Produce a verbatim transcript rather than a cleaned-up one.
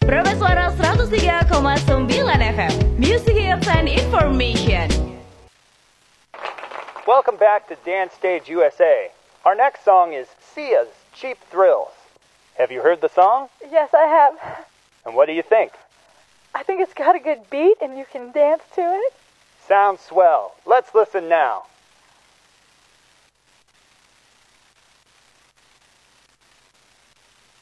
Probe Suara seratus tiga koma sembilan F M. Music Hits and Information. Welcome back to Dance Stage U S A. Our next song is Sia's Cheap Thrills. Have you heard the song? Yes, I have. And what do you think? I think it's got a good beat and you can dance to it. Sounds swell. Let's listen now.